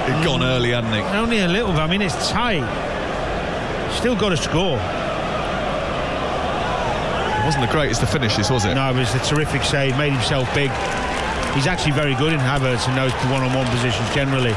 He'd gone early, hadn't he? Only a little bit. I mean, it's tight. Still got to score. It wasn't the greatest of finishes, was it? No, it was a terrific save. Made himself big. He's actually very good in Havertz in those one-on-one positions generally.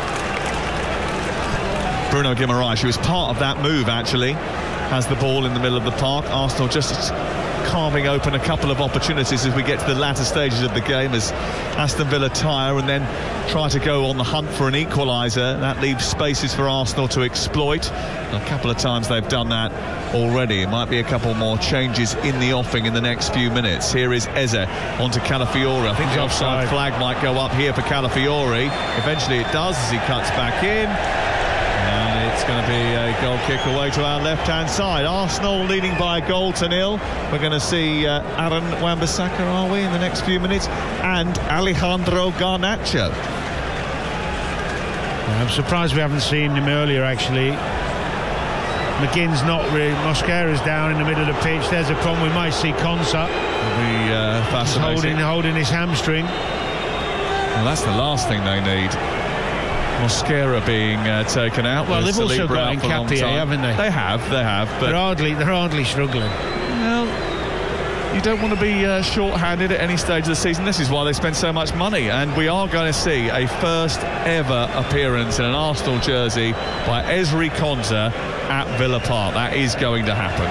Bruno Guimaraes, who was part of that move, actually, has the ball in the middle of the park. Arsenal just carving open a couple of opportunities as we get to the latter stages of the game, as Aston Villa tire and then try to go on the hunt for an equaliser. That leaves spaces for Arsenal to exploit. A couple of times they've done that already. It might be a couple more changes in the offing in the next few minutes. Here is Eze onto Calafiori. I think the offside flag might go up here for Calafiori. Eventually it does as he cuts back in. And it's going to be a goal kick away to our left-hand side. Arsenal leading by a goal to nil. We're going to see Aaron Wan-Bissaka, are we, in the next few minutes? And Alejandro Garnacho. I'm surprised we haven't seen him earlier, actually. McGinn's not really. Mosquera's down in the middle of the pitch. There's a problem. We might see Konsa. It'll be fascinating. Holding his hamstring. Well, that's the last thing they need. Mosquera being taken out. Well, they've also got Nketiah, haven't they? They have. But they're hardly struggling. Well, you don't want to be short-handed at any stage of the season. This is why they spend so much money, and we are going to see a first ever appearance in an Arsenal jersey by Ezri Konsa at Villa Park. That is going to happen.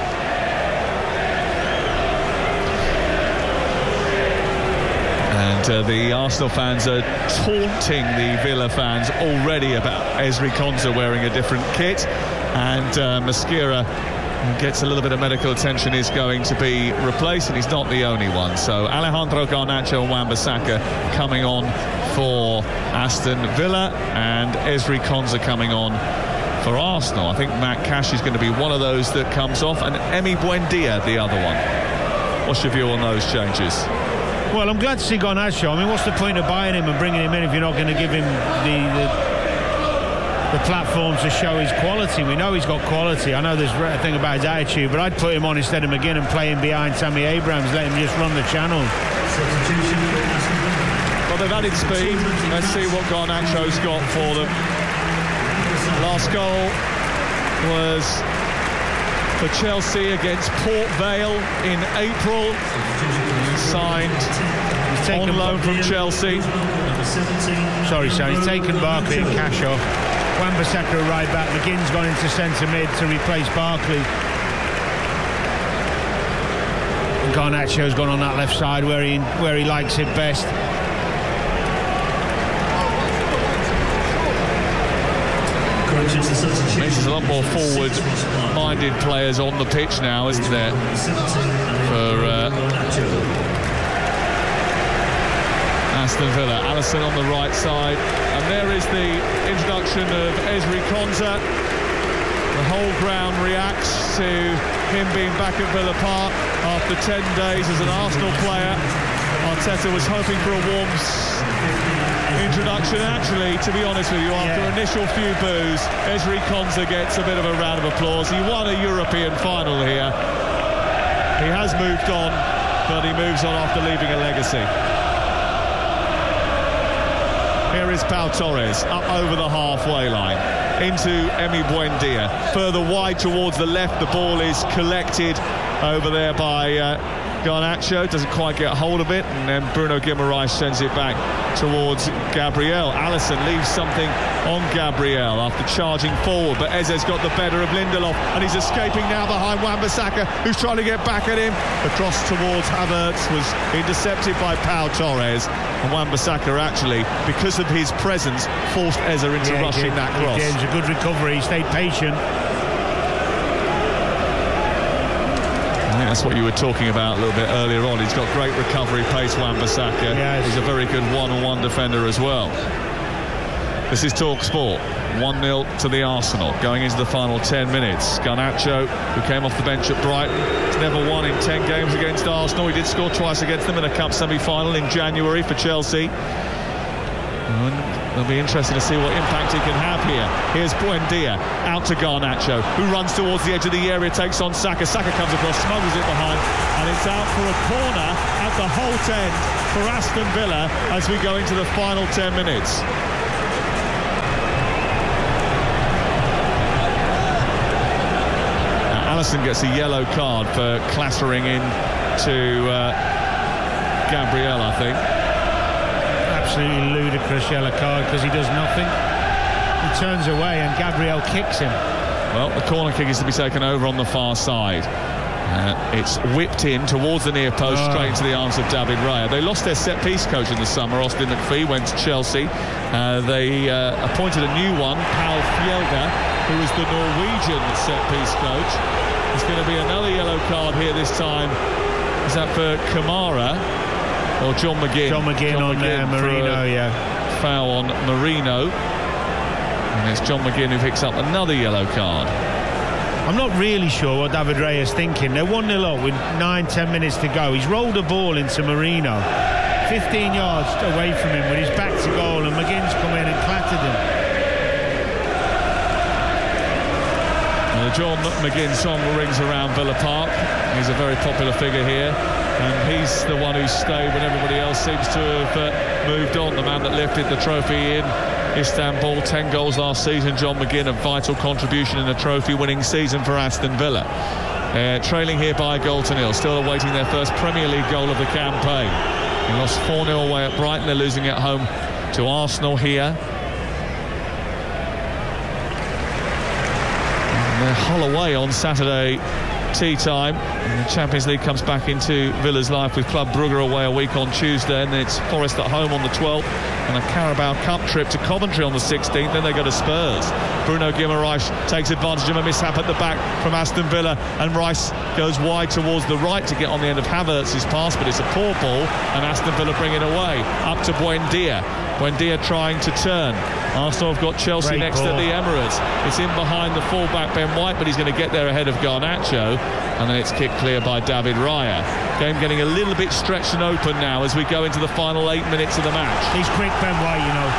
And the Arsenal fans are taunting the Villa fans already about Ezri Konsa wearing a different kit, and Mosquera gets a little bit of medical attention, is going to be replaced, and he's not the only one. So Alejandro Garnacho and Wan-Bissaka coming on for Aston Villa, and Ezri Konsa coming on for Arsenal. I think Matt Cash is going to be one of those that comes off, and Emi Buendia the other one. What's your view on those changes? Well, I'm glad to see Garnacho. I mean, what's the point of buying him and bringing him in if you're not going to give him the platform to show his quality? We know he's got quality. I know there's a thing about his attitude, but I'd put him on instead of McGinn and play him behind Tammy Abrahams, let him just run the channel. Well, they've added speed. Let's see what Garnacho's got for them. Last goal was for Chelsea against Port Vale in April. Signed on loan from Chelsea. Sorry, Sam, he's taken Barkley and Cash off. Wan-Bissaka right back. McGinn's gone into centre mid to replace Barkley. And Garnacho's gone on that left side where he likes it best. There's a lot more forward-minded players on the pitch now, isn't there? For Aston Villa. Alisson on the right side, and there is the introduction of Ezri Konsa. The whole ground reacts to him being back at Villa Park after 10 days as an Arsenal player. Arteta was hoping for a warm introduction. Actually, to be honest with you, after initial few boos, Ezri Konsa gets a bit of a round of applause. He won a European final here. He has moved on, but he moves on after leaving a legacy. Here is Pau Torres up over the halfway line into Emi Buendia, further wide towards the left. The ball is collected over there by Garnacho, doesn't quite get hold of it, and then Bruno Guimaraes sends it back towards Gabriel. Alisson leaves something on Gabriel after charging forward, but Eze's got the better of Lindelof, and he's escaping now behind Wan-Bissaka, who's trying to get back at him. The cross towards Havertz was intercepted by Pau Torres, and Wan-Bissaka actually, because of his presence, forced Eze into rushing that cross. It was a good recovery, he stayed patient. That's what you were talking about a little bit earlier on. He's got great recovery pace, Wan-Bissaka. Yes. He's a very good one-on-one defender as well. This is TalkSport. 1-0 to the Arsenal going into the final 10 minutes. Garnacho, who came off the bench at Brighton, has never won in 10 games against Arsenal. He did score twice against them in a cup semi-final in January for Chelsea. It'll be interesting to see what impact he can have here. Here's Buendia out to Garnacho, who runs towards the edge of the area, takes on Saka. Saka comes across, smuggles it behind, and it's out for a corner at the Holte end for Aston Villa as we go into the final 10 minutes. Emerson gets a yellow card for clattering into Gabriel, I think. Absolutely ludicrous yellow card because he does nothing. He turns away and Gabriel kicks him. Well, the corner kick is to be taken over on the far side. It's whipped in towards the near post, straight into the arms of David Raya. They lost their set-piece coach in the summer. Austin McPhee went to Chelsea. They appointed a new one, Paul Fjelde, who is the Norwegian set-piece coach. There's going to be another yellow card here this time. Is that for Kamara or John McGinn? John McGinn on Marino, yeah. Foul on Marino. And it's John McGinn who picks up another yellow card. I'm not really sure what David Raya is thinking. They're 1-0 up with 9-10 minutes to go. He's rolled a ball into Marino, 15 yards away from him with his back to goal, and McGinn's come in and clattered him. The John McGinn song rings around Villa Park. He's a very popular figure here, and he's the one who's stayed when everybody else seems to have moved on. The man that lifted the trophy in Istanbul, 10 goals last season. John McGinn, a vital contribution in a trophy-winning season for Aston Villa. Trailing here by a goal to nil, still awaiting their first Premier League goal of the campaign. They lost 4-0 away at Brighton. They're losing at home to Arsenal here. And they're Hull away on Saturday tea time, and the Champions League comes back into Villa's life with Club Brugge away a week on Tuesday, and then it's Forest at home on the 12th, and a Carabao Cup trip to Coventry on the 16th. Then they go to Spurs. Bruno Guimaraes takes advantage of a mishap at the back from Aston Villa, and Rice goes wide towards the right to get on the end of Havertz's pass, but it's a poor ball, and Aston Villa bring it away up to Buendia. Buendia trying to turn. Arsenal have got Chelsea next at the Emirates. It's in behind the fullback Ben White, but he's going to get there ahead of Garnacho, and then it's kicked clear by David Raya. Game getting a little bit stretched and open now as we go into the final 8 minutes of the match. He's quick, Ben White, you know.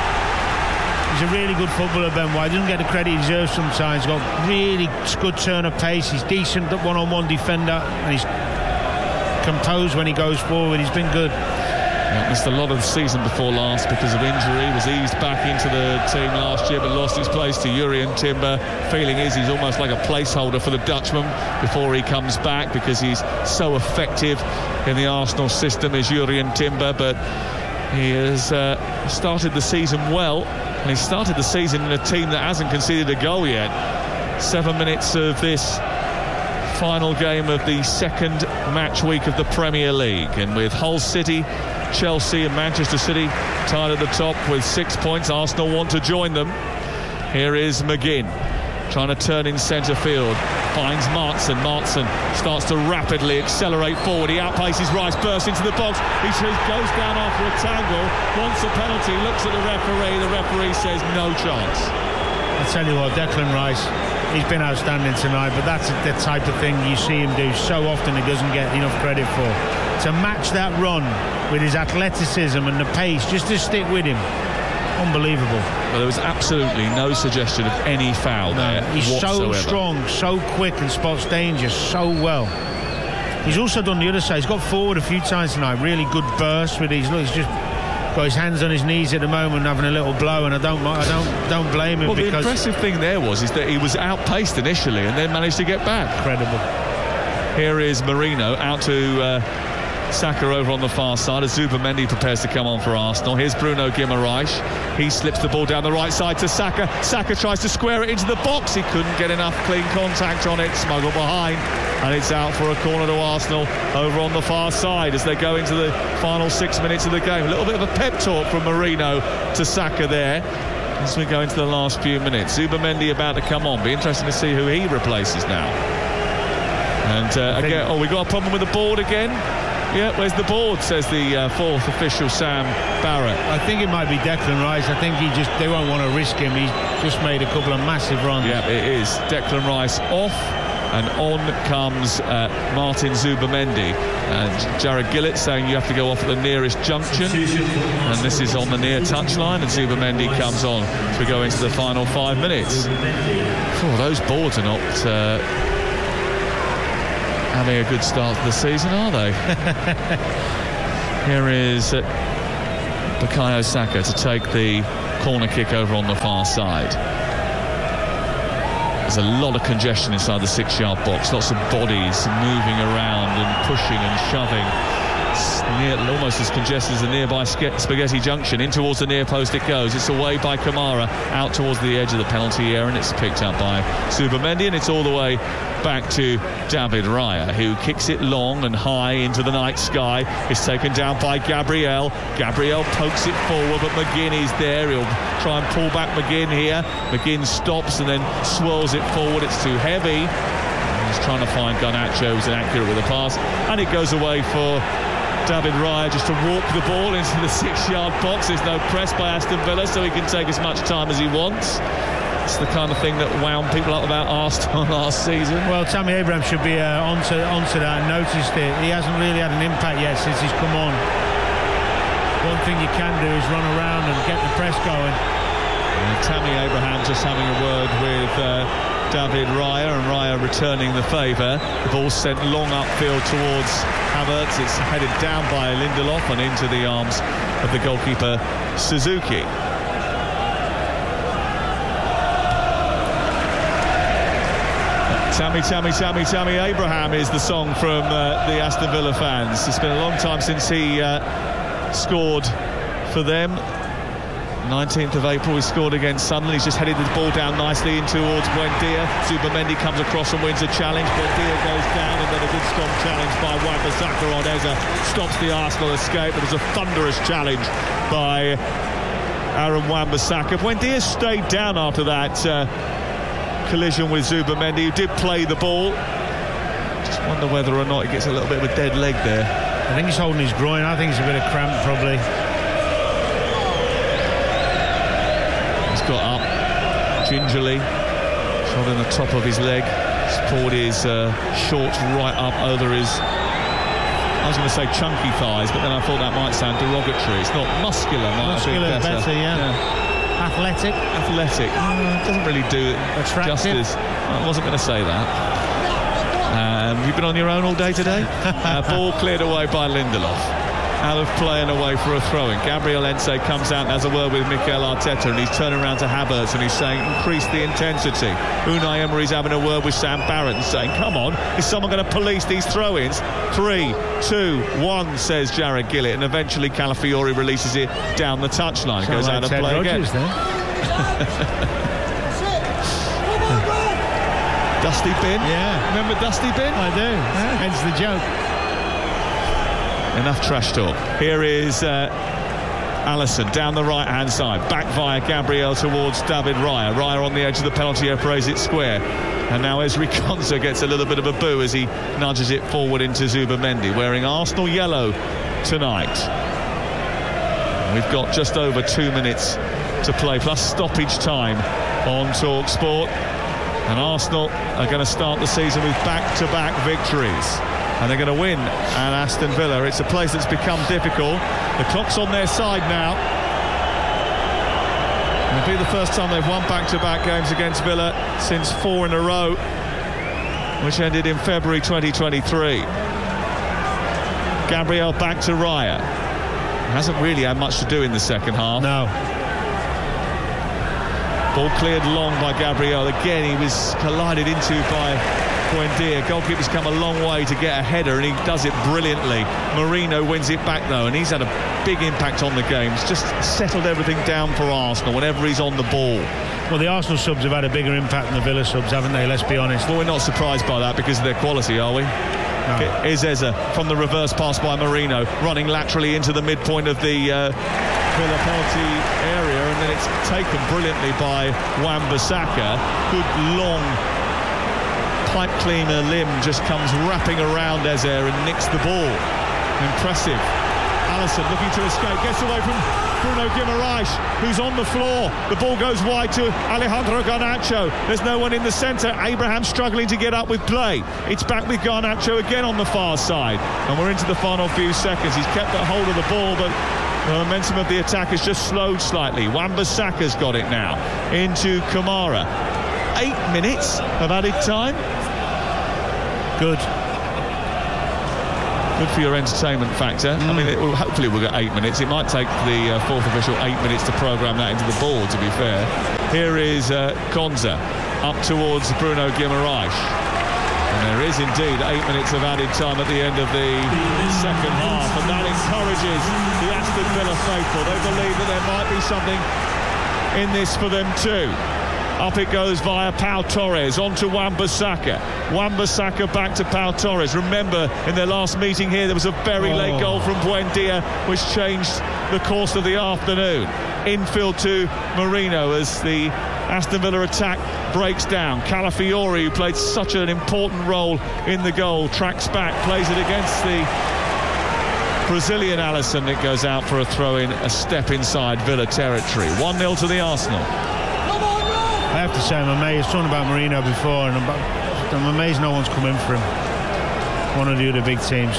He's a really good footballer, Ben White. He doesn't get the credit he deserves sometimes. He's got really good turn of pace. He's decent one-on-one defender, and he's composed when he goes forward. He's been good. Missed a lot of the season before last because of injury. Was eased back into the team last year, but lost his place to Jurrien Timber. Feeling is he's almost like a placeholder for the Dutchman before he comes back, because he's so effective in the Arsenal system as Jurrien Timber. But he has started the season well, and he started the season in a team that hasn't conceded a goal yet. 7 minutes of this final game of the second match week of the Premier League, and with Hull City, Chelsea and Manchester City tied at the top with 6 points, Arsenal want to join them. Here is McGinn trying to turn in centre field, finds Maatsen. Maatsen starts to rapidly accelerate forward. He outpaces Rice, bursts into the box. He goes down after a tangle, wants a penalty, looks at the referee says no chance. I tell you what, Declan Rice, he's been outstanding tonight, but that's the type of thing you see him do so often he doesn't get enough credit for. To match that run with his athleticism and the pace, just to stick with him, unbelievable. Well, there was absolutely no suggestion of any foul there. He's whatsoever. so strong, so quick, and spots danger so well. He's also done the other side. He's got forward a few times tonight. Really good burst with these. Look, he's just got his hands on his knees at the moment, having a little blow, and I don't blame him. Well, because the impressive thing there is that he was outpaced initially and then managed to get back. Incredible. Here is Marino out to Saka over on the far side as Zubamendi prepares to come on for Arsenal. Here's Bruno Guimaraes. He slips the ball down the right side to Saka. Saka tries to square it into the box. He couldn't get enough clean contact on it. Smuggled behind, and it's out for a corner to Arsenal over on the far side as they go into the final 6 minutes of the game. A little bit of a pep talk from Marino to Saka there as we go into the last few minutes. Zubamendi about to come on. Be interesting to see who he replaces now. And again, we got a problem with the board again. Yeah, where's the board, says the fourth official, Sam Barrett. I think it might be Declan Rice. I think they won't want to risk him. He's just made a couple of massive runs. Yeah, it is. Declan Rice off, and on comes Martin Zubamendi. And Jared Gillett saying you have to go off at the nearest junction. And this is on the near touchline, and Zubamendi comes on as we go into the final 5 minutes. Those boards are not having a good start to the season, are they? Here is Bukayo Saka to take the corner kick over on the far side. There's a lot of congestion inside the 6-yard box, lots of bodies moving around and pushing and shoving. It's almost as congested as the nearby Spaghetti Junction. In towards the near post it goes. It's away by Kamara, out towards the edge of the penalty area, and it's picked up by Zubimendi, and it's all the way back to David Raya, who kicks it long and high into the night sky. It's taken down by Gabriel. Gabriel pokes it forward, but McGinn is there. He'll try and pull back McGinn here. McGinn stops and then swirls it forward. It's too heavy. He's trying to find Garnacho, who's inaccurate with the pass, and it goes away for David Raya just to walk the ball into the 6-yard box. There's no press by Aston Villa, so he can take as much time as he wants. It's the kind of thing that wound people up about Arsenal last season. Well, Tammy Abraham should be onto that and noticed it. He hasn't really had an impact yet since he's come on. One thing you can do is run around and get the press going. And Tammy Abraham just having a word with David Raya, and Raya returning the favour. The ball's sent long upfield towards Havertz. It's headed down by Lindelof and into the arms of the goalkeeper Suzuki. Tammy Abraham is the song from the Aston Villa fans. It's been a long time since he scored for them. 19th of April he scored against Sunderland. He's just headed the ball down nicely in towards Buendia. Zubimendi comes across and wins a challenge. Buendia goes down, and then a good strong challenge by Wan-Bissaka on Eza stops the Arsenal escape. It was a thunderous challenge by Aaron Wan-Bissaka. Buendia stayed down after that collision with Zubimendi, who did play the ball. Just wonder whether or not he gets a little bit of a dead leg there. I think he's holding his groin. I think it's a bit of cramp probably. Got up gingerly, shot in the top of his leg. He's pulled his shorts right up over his, I was going to say chunky thighs, but then I thought that might sound derogatory. It's not muscular, muscular better, yeah. Athletic doesn't really do it justice. I wasn't going to say that. You've been on your own all day today. Ball cleared away by Lindelof. Out of play and away for a throw-in. Gabriel Heinze comes out and has a word with Mikel Arteta, and he's turning around to Havertz and he's saying increase the intensity. Unai Emery's having a word with Sam Barrett and saying come on, is someone going to police these throw-ins? 3, 2, 1 says Jared Gillett, and eventually Calafiori releases it down the touchline. Goes out of play again. Dusty Bin? Yeah. Remember Dusty Bin? I do. Yeah. Hence the joke. Enough trash talk. Here is Alisson down the right-hand side, back via Gabriel towards David Raya. Raya on the edge of the penalty area, plays it square. And now Ezri Konsa gets a little bit of a boo as he nudges it forward into Zubimendi, wearing Arsenal yellow tonight. We've got just over 2 minutes to play, plus stoppage time on TalkSport. And Arsenal are going to start the season with back-to-back victories. And they're going to win at Aston Villa. It's a place that's become difficult. The clock's on their side now. It'll be the first time they've won back-to-back games against Villa since 4 in a row, which ended in February 2023. Gabriel back to Raya. Hasn't really had much to do in the second half. No. Ball cleared long by Gabriel. Again, he was collided into by Buendia. Goalkeeper's come a long way to get a header, and he does it brilliantly. Merino wins it back though, and he's had a big impact on the game. He's just settled everything down for Arsenal whenever he's on the ball. Well, the Arsenal subs have had a bigger impact than the Villa subs, haven't they? Let's be honest. Well, we're not surprised by that because of their quality, are we? No. Here's Eza from the reverse pass by Merino, running laterally into the midpoint of the Villa penalty area, and then it's taken brilliantly by Wan-Bissaka. Good long pipe cleaner limb just comes wrapping around Ezer and nicks the ball. Impressive. Alisson looking to escape, gets away from Bruno Guimaraes, who's on the floor. The ball goes wide to Alejandro Garnacho. There's no one in the centre. Abraham struggling to get up with play. It's back with Garnacho again on the far side, and we're into the final few seconds. He's kept a hold of the ball, but the momentum of the attack has just slowed slightly. Wan-Bissaka's got it now into Kamara. 8 minutes of added time. Good for your entertainment factor. I mean, hopefully we'll get 8 minutes. It might take the fourth official 8 minutes to programme that into the ball, to be fair. Here is Konza up towards Bruno Guimaraes. And there is indeed 8 minutes of added time at the end of the second half, and that encourages the Aston Villa faithful. They believe that there might be something in this for them too. Up it goes via Pau Torres onto Wan-Bissaka. Wan-Bissaka back to Pau Torres. Remember, in their last meeting here, there was a very late goal from Buendia, which changed the course of the afternoon. Infield to Merino as the Aston Villa attack breaks down. Calafiori, who played such an important role in the goal, tracks back, plays it against the Brazilian Alisson. It goes out for a throw-in, a step inside Villa territory. 1-0 to the Arsenal. I have to say, I'm amazed. Talking about Merino before, and I'm amazed no one's come in for him. One of the other big teams.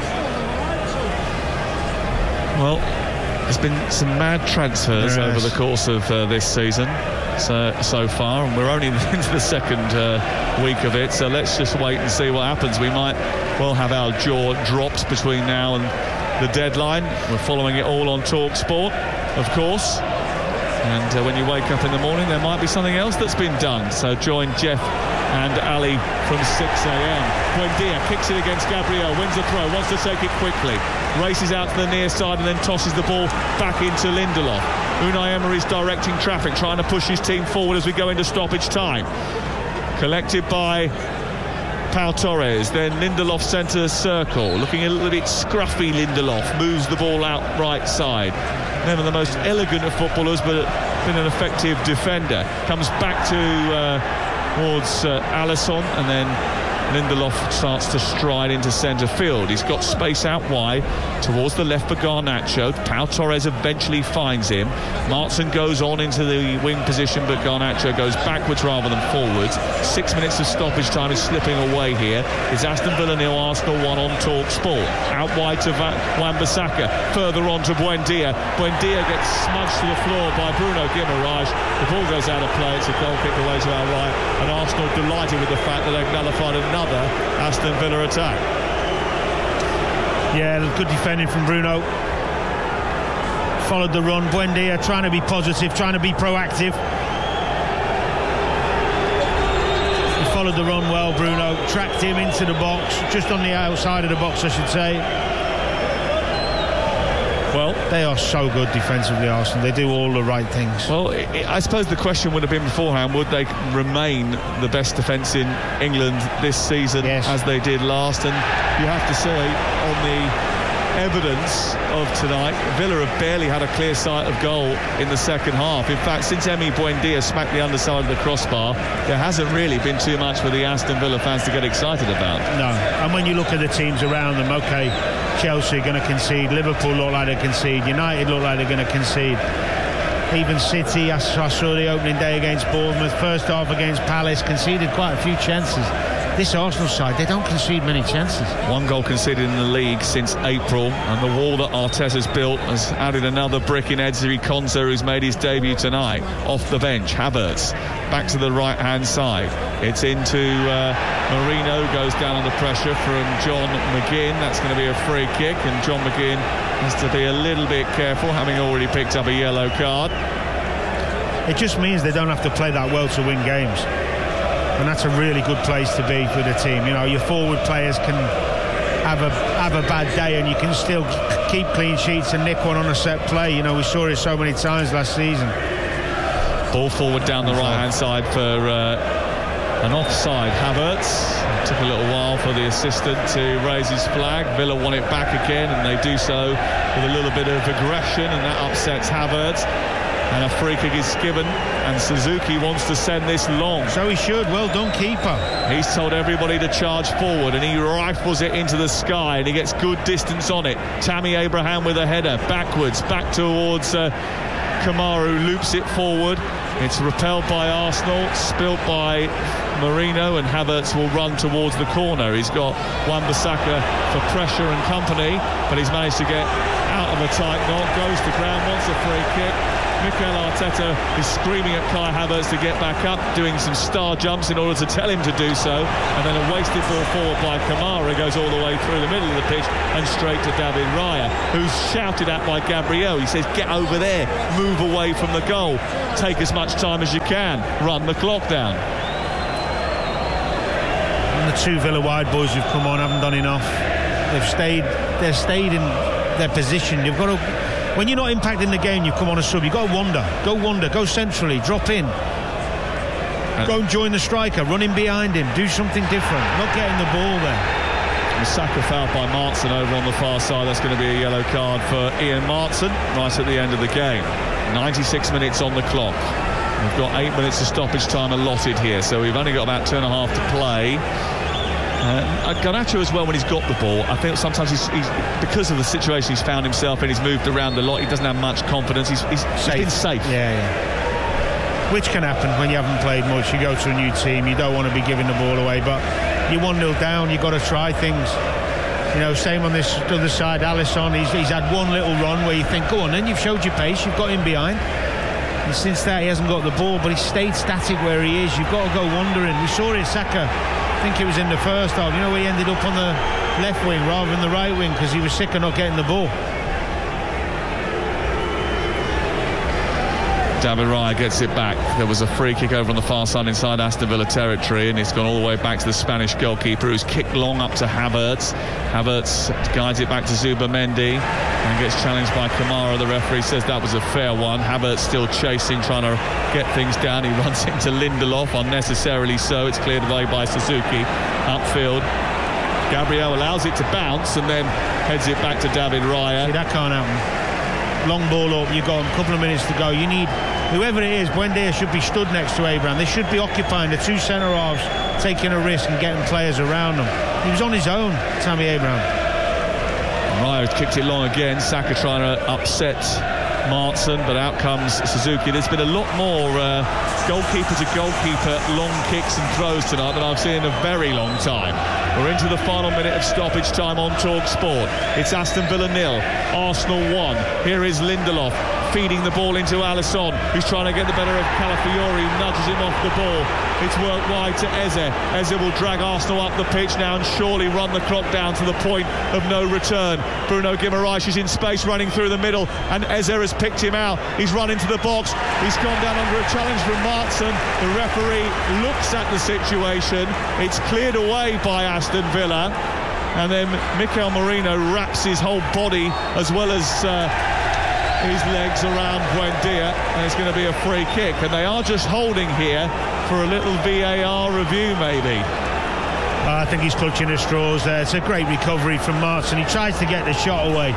Well, there's been some mad transfers over the course of this season so far, and we're only into the second week of it, so let's just wait and see what happens. We might well have our jaw dropped between now and the deadline. We're following it all on TalkSport, of course. And when you wake up in the morning, there might be something else that's been done. So join Jeff and Ali from 6 a.m. Buendia kicks it against Gabriel, wins the throw, wants to take it quickly. Races out to the near side and then tosses the ball back into Lindelof. Unai Emery's directing traffic, trying to push his team forward as we go into stoppage time. Collected by Pau Torres, then Lindelof centre circle, looking a little bit scruffy. Lindelof moves the ball out right side. Never the most elegant of footballers, but been an effective defender. Comes back towards Alisson, and then Lindelof starts to stride into centre field. He's got space out wide towards the left for Garnacho. Pau Torres eventually finds him. Martin goes on into the wing position, but Garnacho goes backwards rather than forwards. 6 minutes of stoppage time is slipping away here. It's Aston Villa 0, Arsenal 1 on TalkSport. Out wide to Wan-Bissaka. Further on to Buendia. Buendia gets smudged to the floor by Bruno Guimaraes. The ball goes out of play. It's a goal kick away to our right. And Arsenal delighted with the fact that they've nullified another Aston Villa attack. Yeah, good defending from Bruno. Followed the run. Buendia trying to be positive, trying to be proactive. He followed the run well, Bruno. Tracked him into the box, just on the outside of the box, I should say. Well, they are so good defensively, Arsenal. They do all the right things. Well, I suppose the question would have been beforehand, would they remain the best defence in England this season as they did last? And you have to say, on the evidence of tonight, Villa have barely had a clear sight of goal in the second half. In fact, since Emi Buendia smacked the underside of the crossbar, there hasn't really been too much for the Aston Villa fans to get excited about. No, and when you look at the teams around them, okay, Chelsea are going to concede, Liverpool look like they concede, United look like they're going to concede. Even City, I saw the opening day against Bournemouth, first half against Palace, conceded quite a few chances. This Arsenal side, they don't concede many chances. One goal conceded in the league since April, and the wall that Arteta's built has added another brick in Ezri Konsa, who's made his debut tonight. Off the bench, Havertz back to the right-hand side. It's into Merino, goes down under pressure from John McGinn. That's going to be a free kick, and John McGinn has to be a little bit careful, having already picked up a yellow card. It just means they don't have to play that well to win games. And that's a really good place to be for the team. You know, your forward players can have a bad day and you can still keep clean sheets and nick one on a set play. You know, we saw it so many times last season. Ball forward down the right-hand side for an offside. Havertz. It took a little while for the assistant to raise his flag. Villa want it back again, and they do so with a little bit of aggression, and that upsets Havertz. And a free kick is given, and Suzuki wants to send this long. So he should. Well done, keeper. He's told everybody to charge forward, and he rifles it into the sky, and he gets good distance on it. Tammy Abraham with a header, backwards, back towards Kamaru, loops it forward. It's repelled by Arsenal, spilt by Merino, and Havertz will run towards the corner. He's got Wan-Bissaka for pressure and company, but he's managed to get out of a tight knot, goes to ground, wants a free kick. Mikel Arteta is screaming at Kai Havertz to get back up, doing some star jumps in order to tell him to do so, and then a wasted ball forward by Kamara goes all the way through the middle of the pitch and straight to David Raya, who's shouted at by Gabriel. He says, get over there, move away from the goal, take as much time as you can, run the clock down. And the two Villa wide boys who've come on haven't done enough. They've stayed in their position. You've got to, when you're not impacting the game, you come on a sub, you've got to wander, go centrally, drop in, go and join the striker, run in behind him, do something different, not getting the ball there. The Saka foul by Maatsen over on the far side. That's going to be a yellow card for Ian Maatsen right at the end of the game. 96 minutes on the clock. We've got 8 minutes of stoppage time allotted here, so we've only got about 2.5 to play. Garnacho as well, when he's got the ball, I think sometimes he's because of the situation he's found himself in, he's moved around a lot, he doesn't have much confidence, he's been safe. Yeah. Which can happen when you haven't played much. You go to a new team, you don't want to be giving the ball away, but you're 1-0 down, you've got to try things. You know, same on this other side, Alisson, he's had one little run where you think, go on then, you've showed your pace, you've got him behind. And since that, he hasn't got the ball, but he's stayed static where he is. You've got to go wandering. We saw it, Saka, I think it was in the first half, you know, where he ended up on the left wing rather than the right wing because he was sick of not getting the ball. David Raya gets it back. There was a free kick over on the far side inside Aston Villa territory, and it's gone all the way back to the Spanish goalkeeper, who's kicked long up to Havertz. Havertz guides it back to Zubamendi and gets challenged by Kamara. The referee says that was a fair one. Havertz still chasing, trying to get things down. He runs into Lindelof, unnecessarily so. It's cleared away by Suzuki upfield. Gabriel allows it to bounce and then heads it back to David Raya. See, that can't happen. Long ball up, you've got a couple of minutes to go. You need, whoever it is, Buendia should be stood next to Abraham. They should be occupying the two centre-halves, taking a risk and getting players around them. He was on his own, Tammy Abraham. Raya kicked it long again. Saka trying to upset Maatsen, but out comes Suzuki. There's been a lot more goalkeeper to goalkeeper long kicks and throws tonight than I've seen in a very long time. We're into the final minute of stoppage time on Talk Sport. It's Aston Villa 0, Arsenal 1. Here is Lindelof feeding the ball into Alisson, who's trying to get the better of Calafiori, who nudges him off the ball. It's worked wide to Eze. Eze will drag Arsenal up the pitch now and surely run the clock down to the point of no return. Bruno Guimaraes is in space running through the middle, and Eze has picked him out. He's run into the box. He's gone down under a challenge from Maatsen. The referee looks at the situation. It's cleared away by Aston Villa, and then Mikel Merino wraps his whole body as well as his legs around Buendia, and it's going to be a free kick. And they are just holding here for a little VAR review, maybe. I think he's clutching at straws there. It's a great recovery from Maatsen. He tries to get the shot away.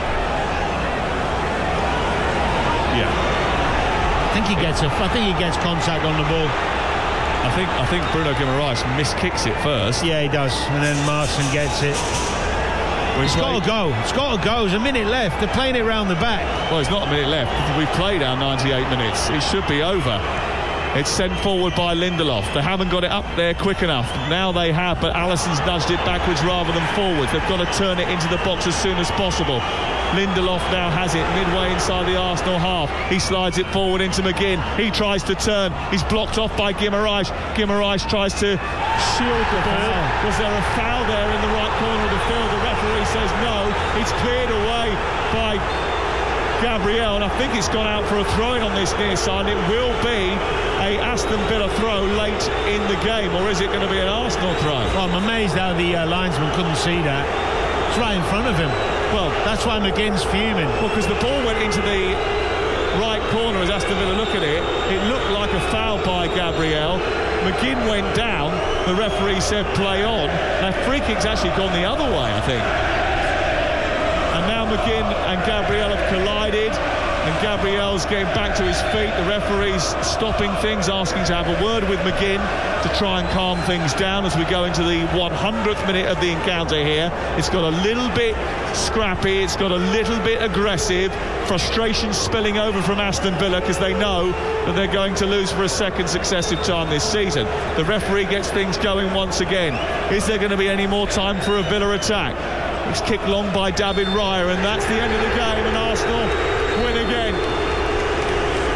Yeah, I think he gets contact on the ball. I think Bruno Guimaraes miskicks it first. Yeah, he does, and then Maatsen gets it. It's got to go. It's got to go. There's a minute left. They're playing it round the back. Well, it's not a minute left. We've played our 98 minutes. It should be over. It's sent forward by Lindelof. They haven't got it up there quick enough. Now they have, but Alisson's nudged it backwards rather than forwards. They've got to turn it into the box as soon as possible. Lindelof now has it midway inside the Arsenal half. He slides it forward into McGinn. He tries to turn. He's blocked off by Guimaraes. Guimaraes tries to shield the ball. Was there a foul there in the right corner of the field? The referee says no. It's cleared away by Gabriel, and I think it's gone out for a throw-in on this near side. It will be a Aston Villa throw late in the game, or is it going to be an Arsenal throw? Well, I'm amazed how the linesman couldn't see that. It's right in front of him. Well, that's why McGinn's fuming. Well, because the ball went into the right corner as Aston Villa look at it. It looked like a foul by Gabriel. McGinn went down. The referee said play on. That free kick's actually gone the other way, I think. And now McGinn and Gabriel have collided, and Gabriel's getting back to his feet. The referee's stopping things, asking to have a word with McGinn to try and calm things down as we go into the 100th minute of the encounter here. It's got a little bit scrappy, it's got a little bit aggressive, frustration spilling over from Aston Villa because they know that they're going to lose for a second successive time this season. The referee gets things going once again. Is there going to be any more time for a Villa attack? It's kicked long by David Raya, and that's the end of the game, and Arsenal win again.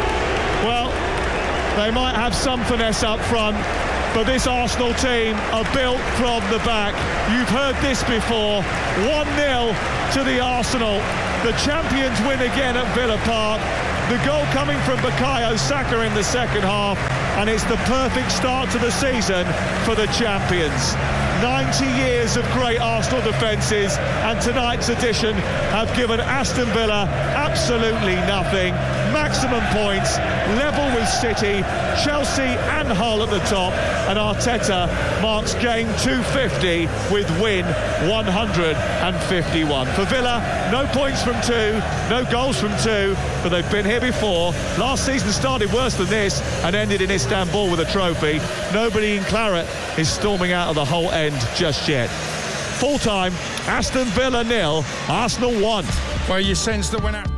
They might have some finesse up front, but this Arsenal team are built from the back. You've heard this before. 1-0 to the Arsenal. The champions win again at Villa Park. The goal coming from Bukayo Saka in the second half, and it's the perfect start to the season for the champions. 90 years of great Arsenal defences, and tonight's edition have given Aston Villa absolutely nothing. Maximum points, level with City, Chelsea and Hull at the top, and Arteta marks game 250 with win 151. For Villa, no points from 2, no goals from 2, but they've been here before. Last season started worse than this and ended in Istanbul with a trophy. Nobody in claret is storming out of the whole end just yet. Full time, Aston Villa 0, Arsenal 1. Well, you sense that when